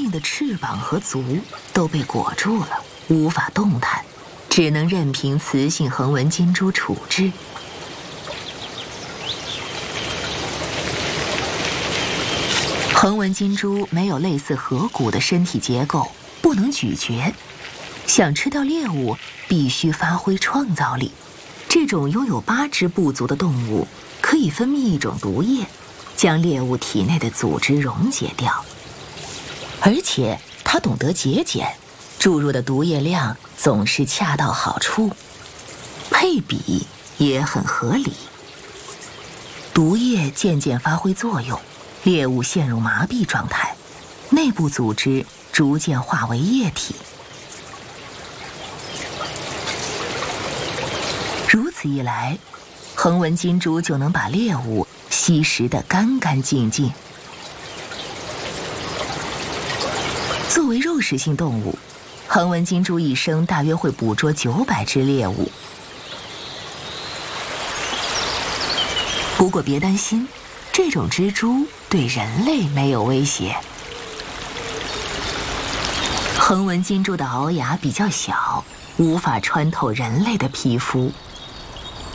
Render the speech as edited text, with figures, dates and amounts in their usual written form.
硬的翅膀和足都被裹住了，无法动弹，只能任凭雌性横纹金蛛处置。横纹金蛛没有类似颌骨的身体结构，不能咀嚼，想吃掉猎物必须发挥创造力。这种拥有8只步足的动物可以分泌一种毒液，将猎物体内的组织溶解掉，而且它懂得节俭，注入的毒液量总是恰到好处，配比也很合理。毒液渐渐发挥作用，猎物陷入麻痹状态，内部组织逐渐化为液体。如此一来，横纹金蛛就能把猎物吸食得干干净净。作为肉食性动物，横纹金蛛一生大约会捕捉900只猎物。不过别担心，这种蜘蛛对人类没有威胁。横纹金蛛的螯牙比较小，无法穿透人类的皮肤。